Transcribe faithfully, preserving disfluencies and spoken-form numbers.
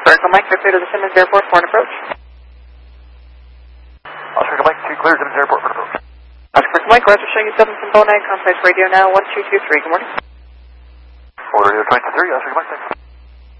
Circle Mike, they're clear to the Simmons Airport for an approach. Oscar Mike, two clear to Simmons Airport for an approach. Oscar Mike, Roger, showing you seven Symbol nine, contact radio now, one two two three, good morning. Order twenty-three, Oscar Mike, thanks.